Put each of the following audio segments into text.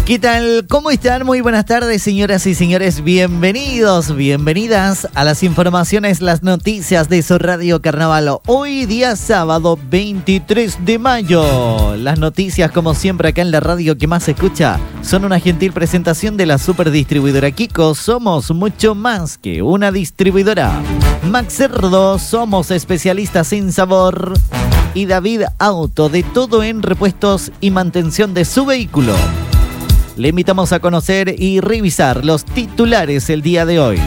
¿Qué tal? ¿Cómo están? Muy buenas tardes, señoras y señores. Bienvenidos, bienvenidas a las informaciones, las noticias de su Radio Carnaval. Hoy día sábado 23 de mayo. Las noticias, como siempre, acá en la radio que más se escucha, son una gentil presentación de la superdistribuidora Kiko. Somos mucho más que una distribuidora. Max Cerdo, somos especialistas en sabor. Y David Auto, de todo en repuestos y mantención de su vehículo. Le invitamos a conocer y revisar los titulares el día de hoy.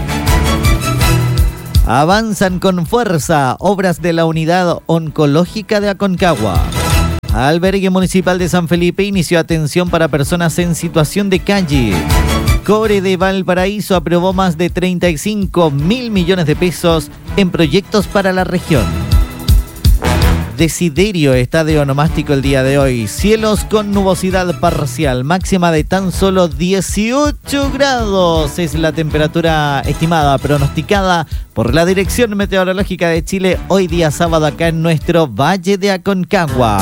Avanzan con fuerza obras de la unidad oncológica de Aconcagua. Albergue Municipal de San Felipe inició atención para personas en situación de calle. Core de Valparaíso aprobó más de 35.000 millones de pesos en proyectos para la región. Desiderio está de onomástico el día de hoy. Cielos con nubosidad parcial, máxima de tan solo 18 grados. Es la temperatura estimada, pronosticada por la Dirección Meteorológica de Chile hoy día sábado acá en nuestro Valle de Aconcagua.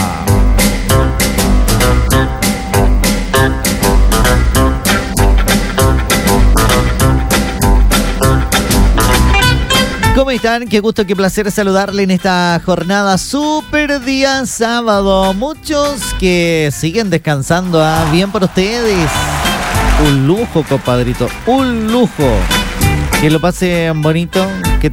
¿Cómo están? Qué gusto, qué placer saludarle en esta jornada súper día sábado. Muchos que siguen descansando, bien por ustedes. Un lujo, compadrito, un lujo. Que lo pasen bonito, que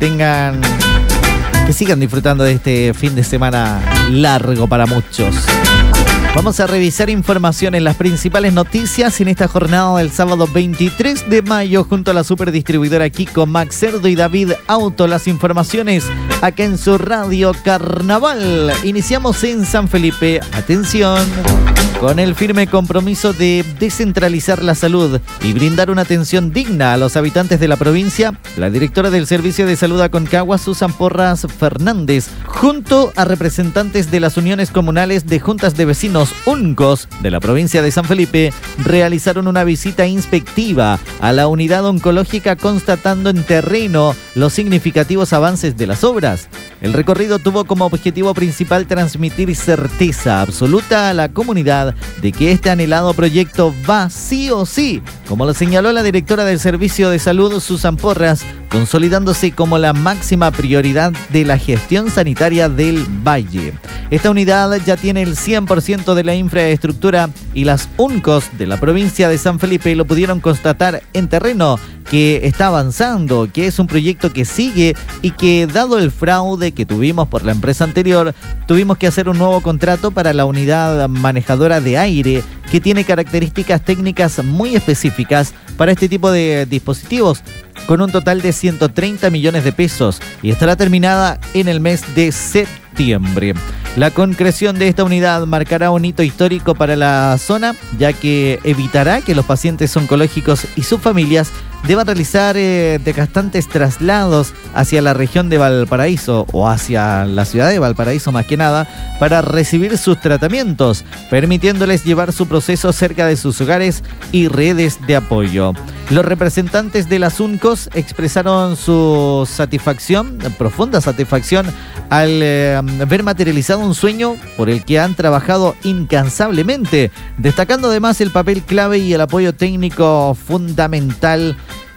sigan disfrutando de este fin de semana largo para muchos. Vamos a revisar información en las principales noticias en esta jornada del sábado 23 de mayo junto a la superdistribuidora Kiko, Max Cerdo y David Auto. Las informaciones acá en su Radio Carnaval. Iniciamos en San Felipe. Atención. Con el firme compromiso de descentralizar la salud y brindar una atención digna a los habitantes de la provincia, la directora del Servicio de Salud Aconcagua, Susan Porras Fernández, junto a representantes de las uniones comunales de juntas de vecinos UNCOS de la provincia de San Felipe, realizaron una visita inspectiva a la unidad oncológica, constatando en terreno los significativos avances de las obras. El recorrido tuvo como objetivo principal transmitir certeza absoluta a la comunidad de que este anhelado proyecto va sí o sí, como lo señaló la directora del Servicio de Salud, Susan Porras, consolidándose como la máxima prioridad de la gestión sanitaria del Valle. Esta unidad ya tiene el 100% de la infraestructura y las UNCOS de la provincia de San Felipe lo pudieron constatar en terreno, que está avanzando, que es un proyecto que sigue y que, dado el fraude que tuvimos por la empresa anterior, tuvimos que hacer un nuevo contrato para la unidad manejadora de aire, que tiene características técnicas muy específicas para este tipo de dispositivos, con un total de 130 millones de pesos y estará terminada en el mes de septiembre. La concreción de esta unidad marcará un hito histórico para la zona, ya que evitará que los pacientes oncológicos y sus familias deban realizar desgastantes traslados hacia la región de Valparaíso o hacia la ciudad de Valparaíso más que nada para recibir sus tratamientos, permitiéndoles llevar su proceso cerca de sus hogares y redes de apoyo. Los representantes de las UNCOS expresaron su satisfacción, profunda satisfacción, al ver materializado un sueño por el que han trabajado incansablemente, destacando además el papel clave y el apoyo técnico fundamental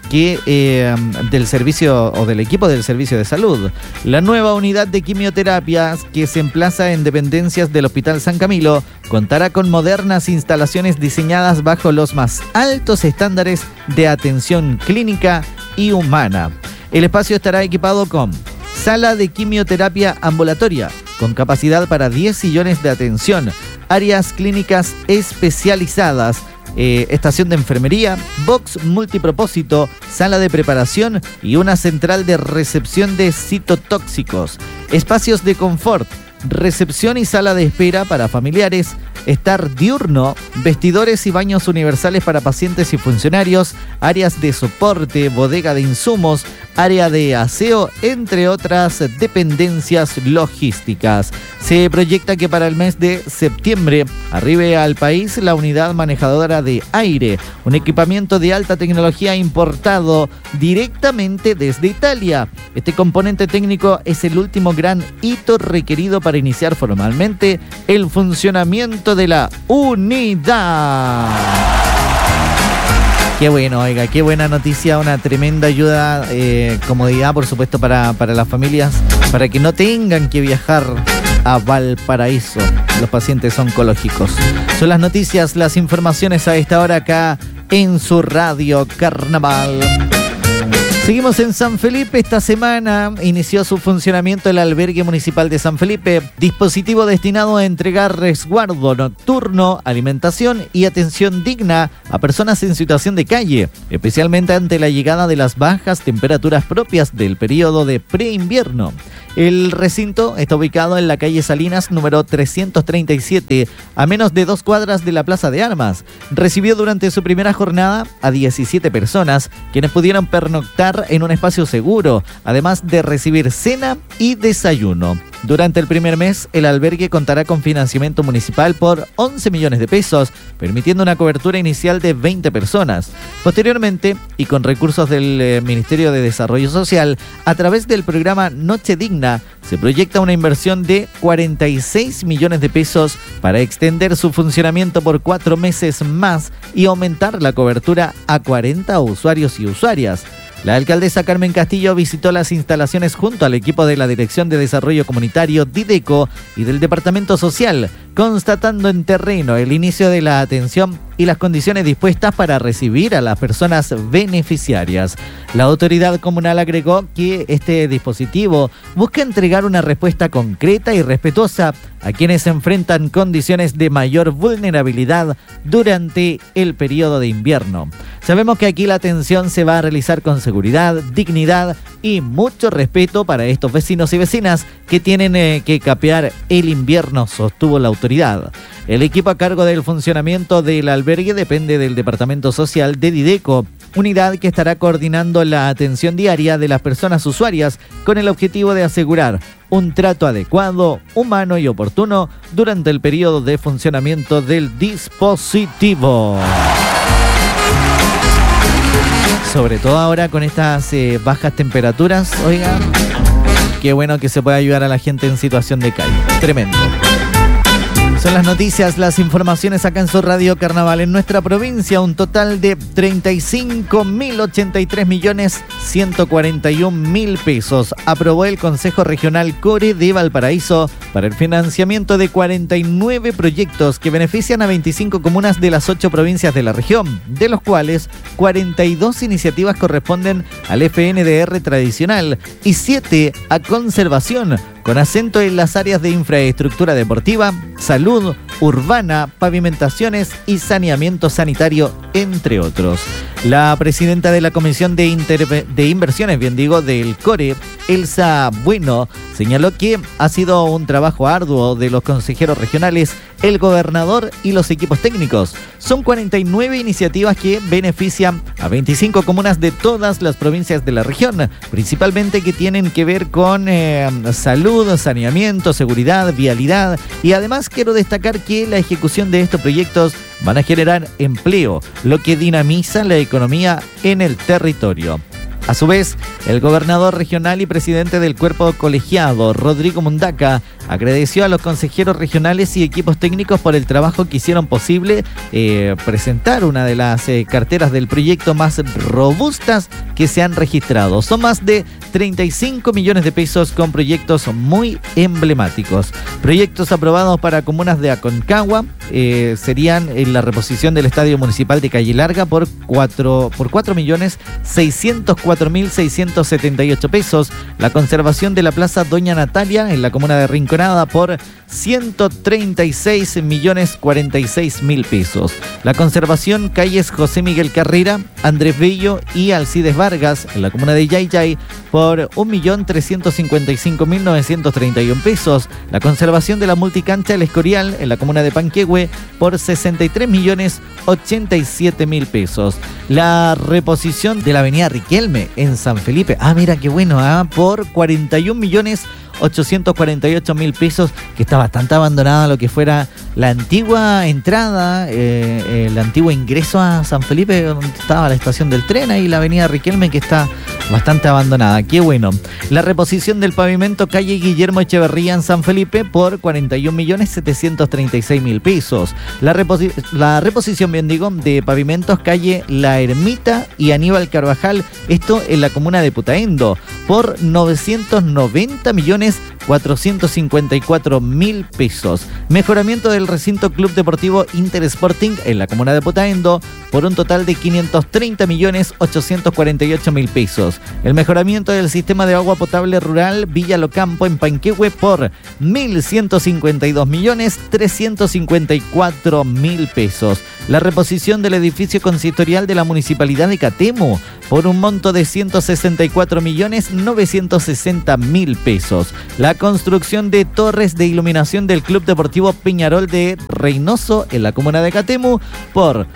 que del servicio o del equipo del servicio de salud. La nueva unidad de quimioterapias, que se emplaza en dependencias del Hospital San Camilo, contará con modernas instalaciones diseñadas bajo los más altos estándares de atención clínica y humana. El espacio estará equipado con sala de quimioterapia ambulatoria, con capacidad para 10 sillones de atención, áreas clínicas especializadas, estación de enfermería, box multipropósito, sala de preparación y una central de recepción de citotóxicos, espacios de confort, recepción y sala de espera para familiares, estar diurno, vestidores y baños universales para pacientes y funcionarios, áreas de soporte, bodega de insumos, área de aseo, entre otras dependencias logísticas. Se proyecta que para el mes de septiembre arribe al país la unidad manejadora de aire, un equipamiento de alta tecnología importado directamente desde Italia. Este componente técnico es el último gran hito requerido para iniciar formalmente el funcionamiento de la unidad. Qué bueno, oiga, qué buena noticia, una tremenda ayuda, comodidad, por supuesto, para las familias, para que no tengan que viajar a Valparaíso, los pacientes oncológicos. Son las noticias, las informaciones a esta hora acá en su Radio Carnaval. Seguimos en San Felipe. Esta semana inició su funcionamiento el albergue municipal de San Felipe, dispositivo destinado a entregar resguardo nocturno, alimentación y atención digna a personas en situación de calle, especialmente ante la llegada de las bajas temperaturas propias del periodo de preinvierno. El recinto está ubicado en la calle Salinas, número 337, a menos de 2 cuadras de la Plaza de Armas. Recibió durante su primera jornada a 17 personas, quienes pudieron pernoctar en un espacio seguro, además de recibir cena y desayuno. Durante el primer mes, el albergue contará con financiamiento municipal por 11 millones de pesos, permitiendo una cobertura inicial de 20 personas. Posteriormente, y con recursos del Ministerio de Desarrollo Social, a través del programa Noche Digna, se proyecta una inversión de 46 millones de pesos para extender su funcionamiento por 4 meses más y aumentar la cobertura a 40 usuarios y usuarias. La alcaldesa Carmen Castillo visitó las instalaciones junto al equipo de la Dirección de Desarrollo Comunitario Dideco y del Departamento Social, constatando en terreno el inicio de la atención y las condiciones dispuestas para recibir a las personas beneficiarias. La autoridad comunal agregó que este dispositivo busca entregar una respuesta concreta y respetuosa a quienes se enfrentan condiciones de mayor vulnerabilidad durante el periodo de invierno. Sabemos que aquí la atención se va a realizar con seguridad, dignidad y mucho respeto para estos vecinos y vecinas que tienen que capear el invierno, sostuvo la autoridad. El equipo a cargo del funcionamiento del albergue depende del Departamento Social de Dideco, unidad que estará coordinando la atención diaria de las personas usuarias con el objetivo de asegurar un trato adecuado, humano y oportuno durante el periodo de funcionamiento del dispositivo. Sobre todo ahora con estas bajas temperaturas, oigan, qué bueno que se pueda ayudar a la gente en situación de calle. Tremendo. Son las noticias, las informaciones acá en su Radio Carnaval. En nuestra provincia, un total de 35.083.141.000 pesos aprobó el Consejo Regional Core de Valparaíso para el financiamiento de 49 proyectos que benefician a 25 comunas de las 8 provincias de la región, de los cuales 42 iniciativas corresponden al FNDR tradicional y 7 a conservación, con acento en las áreas de infraestructura deportiva, salud, urbana, pavimentaciones y saneamiento sanitario, entre otros. La presidenta de la Comisión de Inversiones, del CORE, Elsa Bueno, señaló que ha sido un trabajo arduo de los consejeros regionales, el gobernador y los equipos técnicos. Son 49 iniciativas que benefician a 25 comunas de todas las provincias de la región, principalmente que tienen que ver con salud, saneamiento, seguridad, vialidad, y además quiero destacar que la ejecución de estos proyectos van a generar empleo, lo que dinamiza la economía en el territorio. A su vez, el gobernador regional y presidente del cuerpo colegiado, Rodrigo Mundaca, agradeció a los consejeros regionales y equipos técnicos por el trabajo que hicieron posible presentar una de las carteras del proyecto más robustas que se han registrado. Son más de 35 millones de pesos con proyectos muy emblemáticos. Proyectos aprobados para comunas de Aconcagua serían en la reposición del Estadio Municipal de Calle Larga por 4.604.678 pesos, la conservación de la Plaza Doña Natalia en la comuna de Rincón por 136.046.000 pesos. La conservación calles José Miguel Carrera, Andrés Bello y Alcides Vargas en la comuna de Yayay por 1.355.931 pesos. La conservación de la multicancha El Escorial en la comuna de Panquehue por 63.087.000 pesos. La reposición de la avenida Riquelme en San Felipe, mira qué bueno, por 41.848.000 pesos, que está bastante abandonada lo que fuera la antigua entrada, el antiguo ingreso a San Felipe, donde estaba la estación del tren, ahí la avenida Riquelme, que está bastante abandonada. Qué bueno. La reposición del pavimento calle Guillermo Echeverría en San Felipe por 41.736.000 pesos. La reposición, bien digo, de pavimentos calle La Ermita y Aníbal Carvajal, esto en la comuna de Putaendo, por 990.454.000 pesos. Mejoramiento del recinto Club Deportivo Intersporting en la comuna de Putaendo por un total de 530.848.000 pesos. El mejoramiento del sistema de agua potable rural Villa Locampo en Panquehue por 1.152.354.000 pesos. La reposición del edificio consistorial de la Municipalidad de Catemu por un monto de 164.960.000 pesos. La construcción de torres de iluminación del Club Deportivo Peñarol de Reynoso en la comuna de Catemu por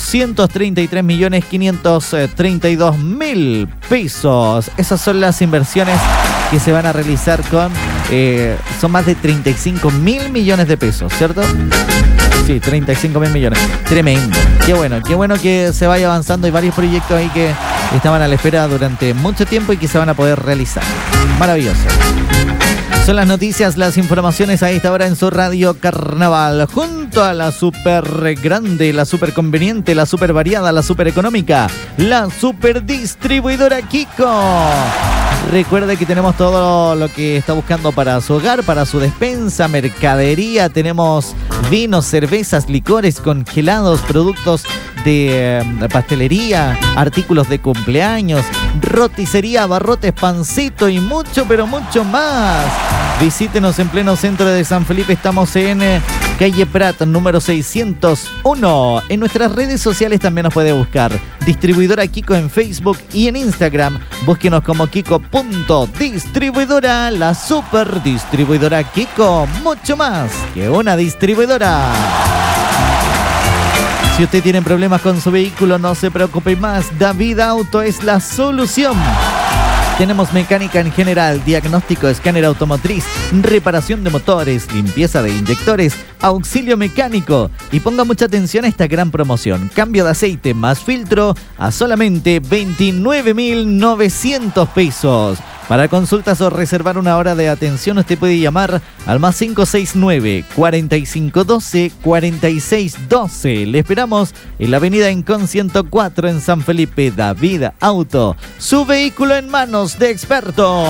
233.532.000 pesos. Esas son las inversiones que se van a realizar con... son más de 35.000 millones de pesos, ¿cierto? Sí, 35.000 millones. Tremendo. Qué bueno que se vaya avanzando. Hay varios proyectos ahí que estaban a la espera durante mucho tiempo y que se van a poder realizar. Maravilloso. Son las noticias, las informaciones a esta hora en su Radio Carnaval. Junto a la super grande, la super conveniente, la super variada, la super económica, la super distribuidora Kiko. Recuerde que tenemos todo lo que está buscando para su hogar, para su despensa, mercadería. Tenemos vinos, cervezas, licores, congelados, productos de pastelería, artículos de cumpleaños, roticería, abarrotes, pancito y mucho, pero mucho más. Visítenos en pleno centro de San Felipe. Estamos en calle Prat, número 601. En nuestras redes sociales también nos puede buscar. Distribuidora Kiko en Facebook y en Instagram. Búsquenos como Kiko.distribuidora, la super distribuidora Kiko. Mucho más que una distribuidora. Si usted tiene problemas con su vehículo, no se preocupe más. David Auto es la solución. Tenemos mecánica en general, diagnóstico, escáner automotriz, reparación de motores, limpieza de inyectores, auxilio mecánico. Y ponga mucha atención a esta gran promoción. Cambio de aceite más filtro a solamente 29.900 pesos. Para consultas o reservar una hora de atención, usted puede llamar al más 569-4512-4612. Le esperamos en la avenida Incon 104 en San Felipe. David Auto, su vehículo en manos de expertos.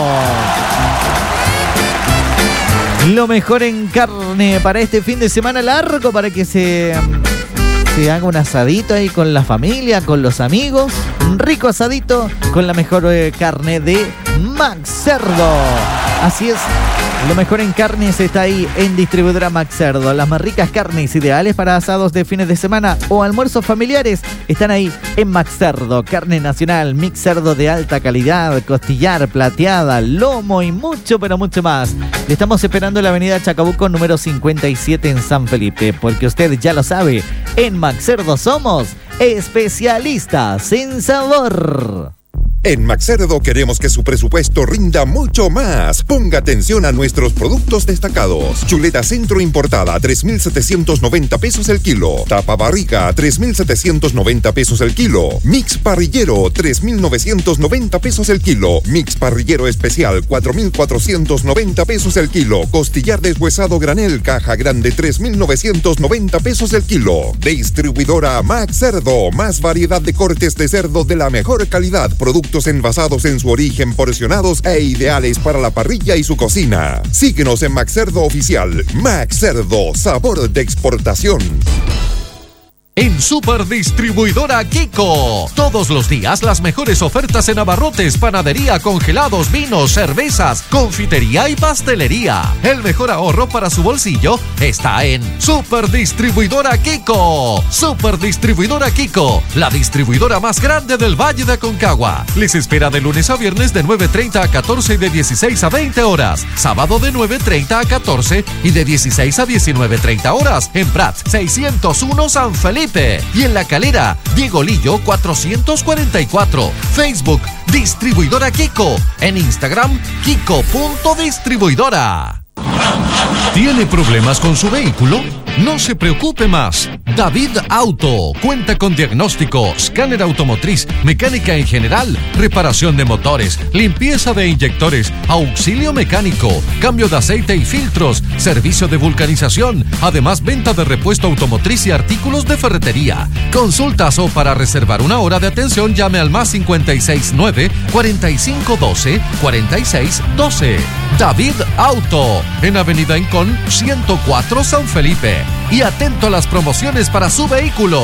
Lo mejor en carne para este fin de semana largo, para que se haga un asadito ahí con la familia, con los amigos. Un rico asadito con la mejor carne de Max Cerdo. Así es, lo mejor en carnes está ahí en Distribuidora Max Cerdo. Las más ricas carnes ideales para asados de fines de semana o almuerzos familiares están ahí en Max Cerdo. Carne nacional, mix cerdo de alta calidad, costillar, plateada, lomo y mucho, pero mucho más. Le estamos esperando en la avenida Chacabuco número 57 en San Felipe, porque usted ya lo sabe, en Max Cerdo somos especialistas en sabor. En Max Cerdo queremos que su presupuesto rinda mucho más. Ponga atención a nuestros productos destacados. Chuleta centro importada, 3.790 pesos el kilo. Tapa barriga, 3.790 pesos el kilo. Mix parrillero, 3.990 pesos el kilo. Mix parrillero especial, 4.490 pesos el kilo. Costillar deshuesado granel, caja grande, 3.990 pesos el kilo. Distribuidora Max Cerdo. Más variedad de cortes de cerdo de la mejor calidad. Productos envasados en su origen, porcionados e ideales para la parrilla y su cocina. Síguenos en Max Cerdo Oficial. Max Cerdo, sabor de exportación. En Super Distribuidora Kiko, todos los días las mejores ofertas en abarrotes, panadería, congelados, vinos, cervezas, confitería y pastelería. El mejor ahorro para su bolsillo está en Super Distribuidora Kiko. Super Distribuidora Kiko, la distribuidora más grande del Valle de Aconcagua. Les espera de lunes a viernes de 9:30 a 14 y de 16 a 20 horas. Sábado de 9:30 a 14 y de 16 a 19:30 horas. En Prats 601 San Felipe. Y en La Calera, Diego Lillo 444. Facebook, Distribuidora Kiko. En Instagram, Kiko.distribuidora. ¿Tiene problemas con su vehículo? No se preocupe más. David Auto cuenta con diagnóstico, escáner automotriz, mecánica en general, reparación de motores, limpieza de inyectores, auxilio mecánico, cambio de aceite y filtros, servicio de vulcanización, además venta de repuesto automotriz y artículos de ferretería. Consultas o para reservar una hora de atención llame al más 569 4512 4612. David Auto, en Avenida Incón 104 San Felipe. Y atento a las promociones para su vehículo.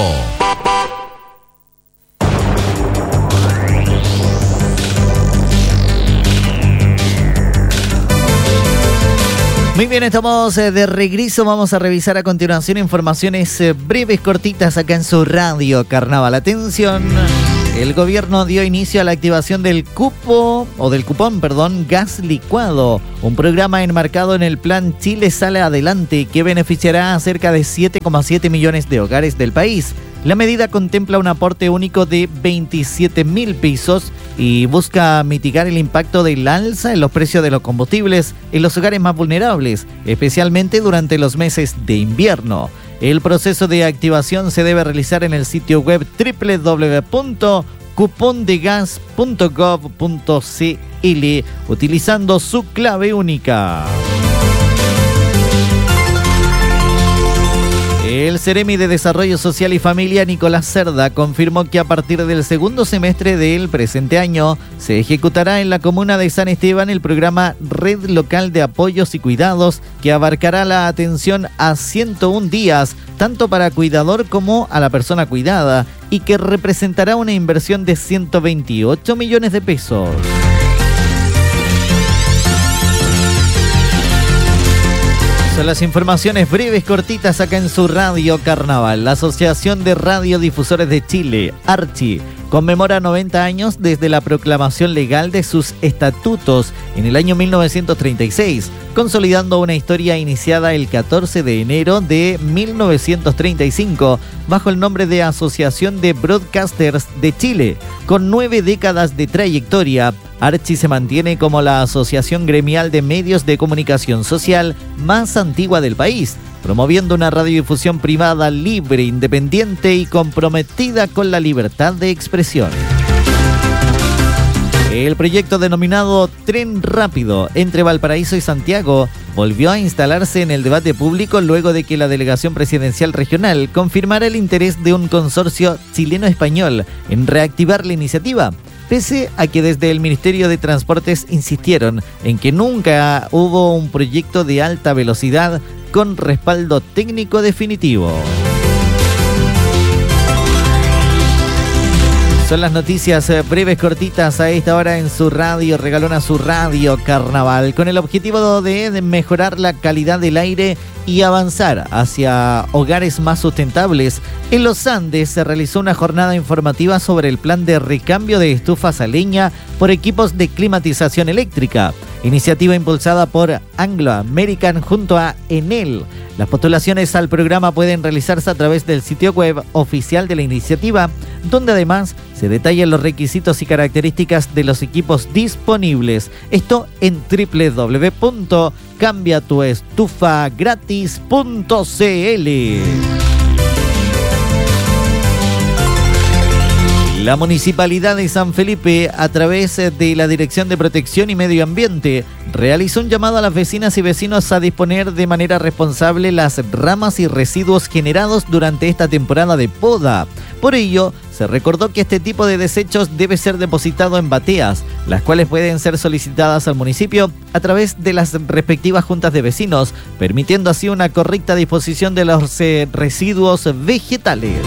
Muy bien, estamos de regreso. Vamos a revisar a continuación informaciones breves, cortitas acá en su radio Carnaval. Atención. El gobierno dio inicio a la activación del cupón gas licuado, un programa enmarcado en el plan Chile Sale Adelante que beneficiará a cerca de 7,7 millones de hogares del país. La medida contempla un aporte único de 27.000 pesos y busca mitigar el impacto del alza en los precios de los combustibles en los hogares más vulnerables, especialmente durante los meses de invierno. El proceso de activación se debe realizar en el sitio web www.cupondegas.gov.cl utilizando su clave única. El Seremi de Desarrollo Social y Familia, Nicolás Cerda, confirmó que a partir del segundo semestre del presente año se ejecutará en la comuna de San Esteban el programa Red Local de Apoyos y Cuidados, que abarcará la atención a 101 días, tanto para cuidador como a la persona cuidada, y que representará una inversión de 128 millones de pesos. Son las informaciones breves, cortitas acá en su radio Carnaval. La Asociación de Radiodifusores de Chile, ARCHI, conmemora 90 años desde la proclamación legal de sus estatutos en el año 1936, consolidando una historia iniciada el 14 de enero de 1935 bajo el nombre de Asociación de Broadcasters de Chile. Con 9 décadas de trayectoria, ARCHI se mantiene como la asociación gremial de medios de comunicación social más antigua del país, promoviendo una radiodifusión privada libre, independiente y comprometida con la libertad de expresión. El proyecto denominado Tren Rápido entre Valparaíso y Santiago volvió a instalarse en el debate público luego de que la delegación presidencial regional confirmara el interés de un consorcio chileno-español en reactivar la iniciativa, pese a que desde el Ministerio de Transportes insistieron en que nunca hubo un proyecto de alta velocidad con respaldo técnico definitivo. Son las noticias breves, cortitas a esta hora en su radio, regalona su radio Carnaval, con el objetivo de mejorar la calidad del aire y avanzar hacia hogares más sustentables. En los Andes se realizó una jornada informativa sobre el plan de recambio de estufas a leña por equipos de climatización eléctrica, iniciativa impulsada por Anglo American junto a Enel. Las postulaciones al programa pueden realizarse a través del sitio web oficial de la iniciativa, donde además se detallan los requisitos y características de los equipos disponibles. Esto en www.cambiatuestufagratis.cl. La Municipalidad de San Felipe, a través de la Dirección de Protección y Medio Ambiente, realizó un llamado a las vecinas y vecinos a disponer de manera responsable las ramas y residuos generados durante esta temporada de poda. Por ello, se recordó que este tipo de desechos debe ser depositado en bateas, las cuales pueden ser solicitadas al municipio a través de las respectivas juntas de vecinos, permitiendo así una correcta disposición de los residuos vegetales.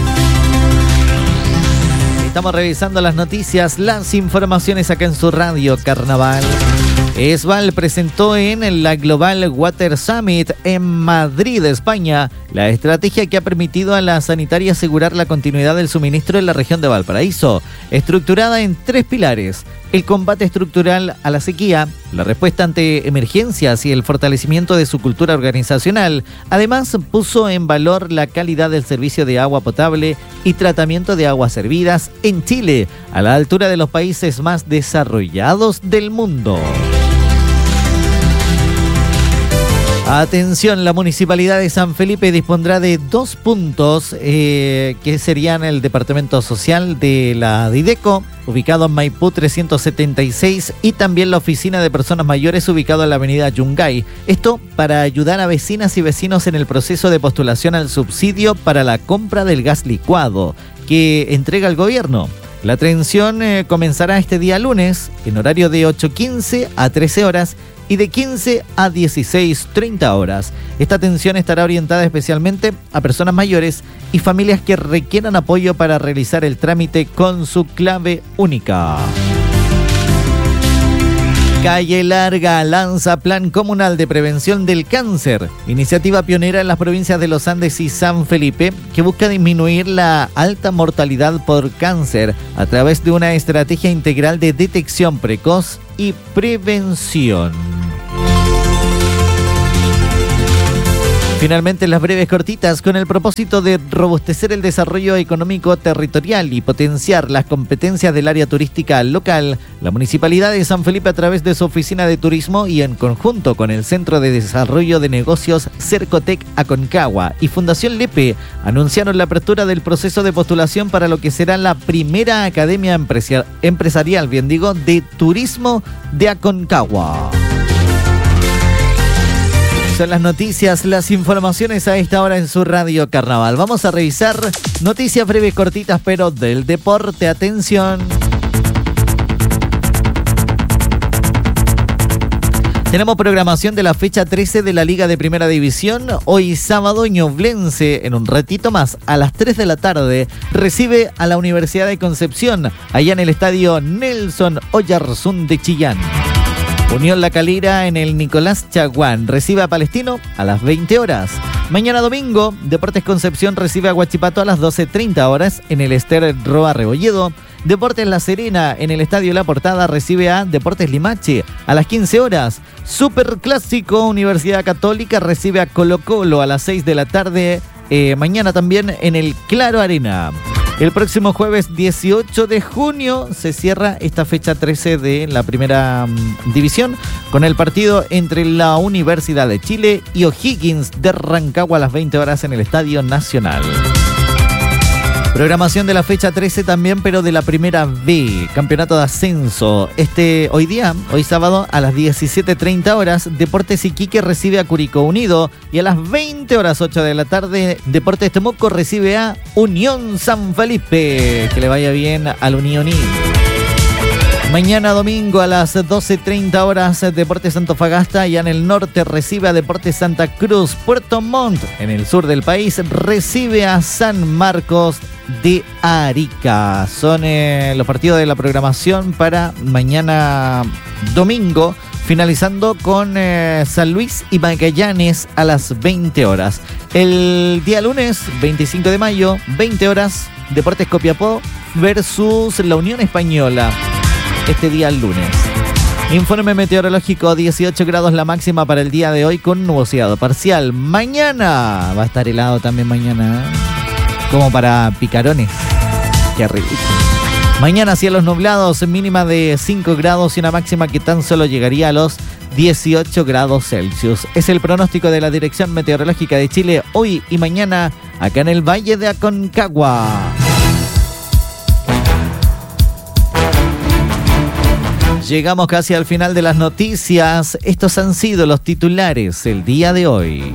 Estamos revisando las noticias, las informaciones acá en su radio Carnaval. ESVAL presentó en la Global Water Summit en Madrid, España, la estrategia que ha permitido a la sanitaria asegurar la continuidad del suministro en la región de Valparaíso, estructurada en 3 pilares: el combate estructural a la sequía, la respuesta ante emergencias y el fortalecimiento de su cultura organizacional. Además, puso en valor la calidad del servicio de agua potable y tratamiento de aguas servidas en Chile, a la altura de los países más desarrollados del mundo. Atención, la Municipalidad de San Felipe dispondrá de 2 puntos que serían el Departamento Social de la Dideco, ubicado en Maipú 376, y también la Oficina de Personas Mayores, ubicado en la avenida Yungay. Esto para ayudar a vecinas y vecinos en el proceso de postulación al subsidio para la compra del gas licuado que entrega el gobierno. La atención comenzará este día lunes en horario de 8:15 a 13 horas y de 15 a 16:30 horas. Esta atención estará orientada especialmente a personas mayores y familias que requieran apoyo para realizar el trámite con su clave única. Calle Larga lanza Plan Comunal de Prevención del Cáncer, iniciativa pionera en las provincias de Los Andes y San Felipe, que busca disminuir la alta mortalidad por cáncer a través de una estrategia integral de detección precoz y prevención. Finalmente, las breves cortitas, con el propósito de robustecer el desarrollo económico territorial y potenciar las competencias del área turística local, la Municipalidad de San Felipe, a través de su Oficina de Turismo y en conjunto con el Centro de Desarrollo de Negocios Cercotec Aconcagua y Fundación Lepe, anunciaron la apertura del proceso de postulación para lo que será la primera Academia Empresarial, de Turismo de Aconcagua. Son las noticias, las informaciones a esta hora en su Radio Carnaval. Vamos a revisar noticias breves, cortitas, pero del deporte. Atención. Tenemos programación de la fecha 13 de la Liga de Primera División. Hoy sábado, Ñublense, en un ratito más, a las 3 de la tarde, recibe a la Universidad de Concepción, allá en el estadio Nelson Oyarzún de Chillán. Unión La Calera, en el Nicolás Chaguán, recibe a Palestino a las 20 horas. Mañana domingo, Deportes Concepción recibe a Huachipato a las 12:30 horas en el Ester Roa Rebolledo. Deportes La Serena, en el Estadio La Portada, recibe a Deportes Limache a las 15 horas. Superclásico, Universidad Católica recibe a Colo Colo a las 6 de la tarde. Mañana también en el Claro Arena. El próximo jueves 18 de junio se cierra esta fecha 13 de la Primera División con el partido entre la Universidad de Chile y O'Higgins de Rancagua a las 20 horas en el Estadio Nacional. Programación de la fecha 13 también, pero de la Primera B, Campeonato de Ascenso. Hoy sábado a las 17:30 horas, Deportes Iquique recibe a Curicó Unido y a las 20 horas 8 de la tarde, Deportes Temuco recibe a Unión San Felipe. Que le vaya bien al Unioní. Mañana domingo a las 12:30 horas, Deportes Antofagasta, ya en el norte, recibe a Deportes Santa Cruz. Puerto Montt, en el sur del país, recibe a San Marcos de Arica. Son los partidos de la programación para mañana domingo, finalizando con San Luis y Magallanes a las 20 horas. El día lunes, 25 de mayo, 20 horas, Deportes Copiapó versus la Unión Española. Este día lunes. Informe meteorológico: 18 grados la máxima para el día de hoy, con nubosidad parcial. Mañana va a estar helado también, mañana, como para picarones. Qué rico. Mañana cielos nublados, mínima de 5 grados y una máxima que tan solo llegaría a los 18 grados Celsius. Es el pronóstico de la Dirección Meteorológica de Chile hoy y mañana acá en el Valle de Aconcagua. Llegamos casi al final de las noticias. Estos han sido los titulares el día de hoy.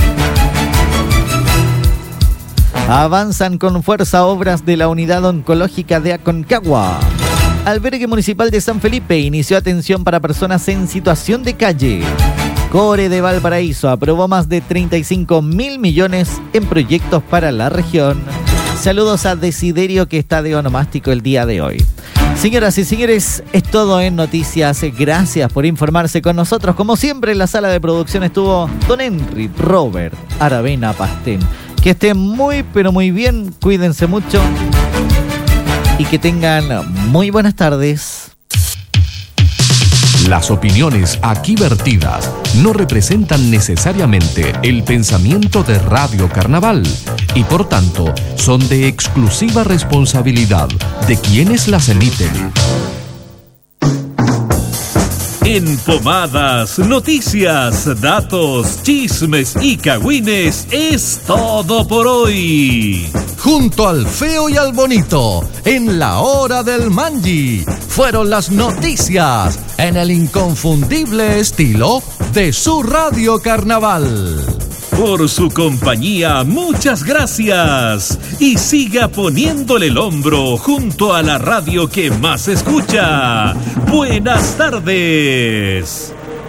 Avanzan con fuerza obras de la Unidad Oncológica de Aconcagua. Albergue Municipal de San Felipe inició atención para personas en situación de calle. Core de Valparaíso aprobó más de 35.000 millones en proyectos para la región. Saludos a Desiderio, que está de onomástico el día de hoy. Señoras y señores, es todo en noticias. Gracias por informarse con nosotros. Como siempre, en la sala de producción estuvo don Henry Robert Aravena Pastén. Que estén muy, pero muy bien. Cuídense mucho y que tengan muy buenas tardes. Las opiniones aquí vertidas no representan necesariamente el pensamiento de Radio Carnaval y por tanto son de exclusiva responsabilidad de quienes las emiten. En Pomadas, noticias, datos, chismes y cagüines es todo por hoy. Junto al feo y al bonito, en la hora del Mangi, fueron las noticias en el inconfundible estilo de su Radio Carnaval. Por su compañía, muchas gracias. Y siga poniéndole el hombro junto a la radio que más escucha. Buenas tardes.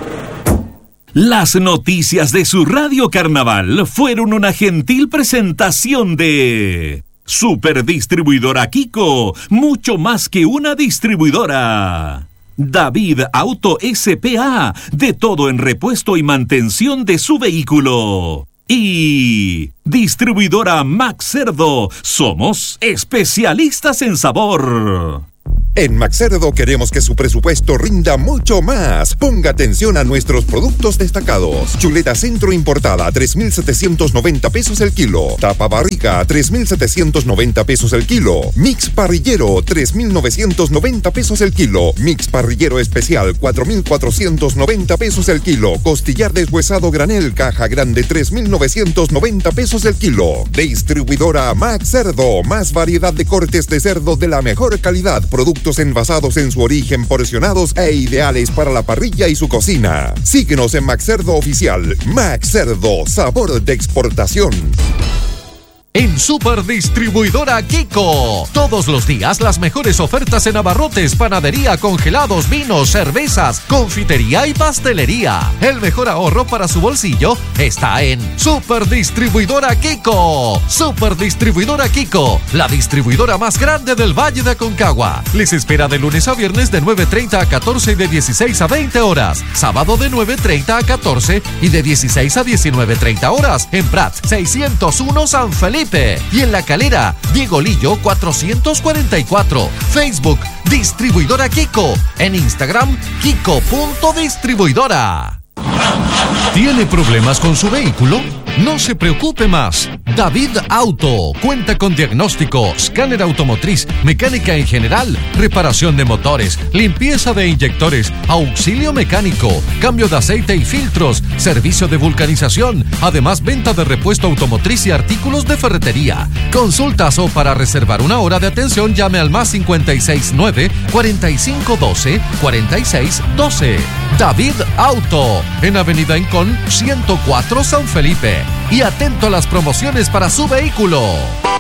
Las noticias de su Radio Carnaval fueron una gentil presentación de Superdistribuidora Kiko, mucho más que una distribuidora. David Auto S.p.A., de todo en repuesto y mantención de su vehículo. Y Distribuidora Max Cerdo, somos especialistas en sabor. En Max Cerdo queremos que su presupuesto rinda mucho más. Ponga atención a nuestros productos destacados. Chuleta centro importada, 3,790 pesos el kilo. Tapa barriga, 3,790 pesos el kilo. Mix parrillero, 3,990 pesos el kilo. Mix parrillero especial, 4,490 pesos el kilo. Costillar deshuesado granel, caja grande, 3,990 pesos el kilo. Distribuidora Max Cerdo, más variedad de cortes de cerdo de la mejor calidad. Productos envasados en su origen, porcionados e ideales para la parrilla y su cocina. Síguenos en Max Cerdo Oficial. Max Cerdo, sabor de exportación. En Superdistribuidora Kiko, todos los días las mejores ofertas en abarrotes, panadería, congelados, vinos, cervezas, confitería y pastelería. El mejor ahorro para su bolsillo está en Superdistribuidora Kiko. Superdistribuidora Kiko, la distribuidora más grande del Valle de Aconcagua. Les espera de lunes a viernes de 9:30 a 14 y de 16 a 20 horas. Sábado de 9:30 a 14 y de 16 a 19:30 horas. En Prat 601 San Felipe. Y en La Calera, Diego Lillo 444. Facebook, Distribuidora Kiko. En Instagram, Kiko.distribuidora. ¿Tiene problemas con su vehículo? No se preocupe más. David Auto cuenta con diagnóstico, escáner automotriz, mecánica en general, reparación de motores, limpieza de inyectores, auxilio mecánico, cambio de aceite y filtros, servicio de vulcanización, además venta de repuesto automotriz y artículos de ferretería. Consultas o para reservar una hora de atención llame al más 569 4512 4612. David Auto, en Avenida Incón 104 San Felipe. Y atento a las promociones para su vehículo.